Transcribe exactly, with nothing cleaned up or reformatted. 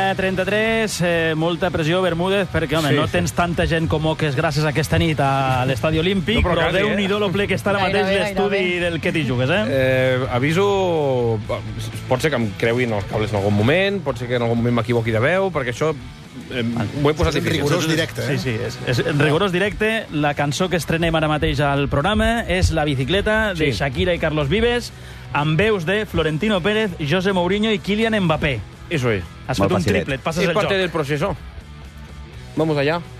setanta trenta-tres, eh, molta pressió, Bermúdez, perquè, home, Sí, no sí. tens tanta gent com Oques gràcies a aquesta nit a l'Estadi Olímpic, No, però però quasi, Déu-n'hi-do lo ple que està ara Gairebé, mateix l'estudi gairebé. del que t'hi jugues, eh? Eh, aviso... Pot ser que em creuin els cables en algun moment, pot ser que en algun moment m'equivoqui de veu, perquè això eh, ho he posat És difícil. rigorós directe, eh? Sí, sí, és, és rigorós directe. La cançó que estrenem ara mateix al programa és La bicicleta, de Sí. Shakira i Carlos Vives, amb veus de Florentino Pérez, José Mourinho i Kylian Mbappé. Eso es. Has Molt fet un facilet. triplet, passes Es el parte joc. del proceso. Vamos allá.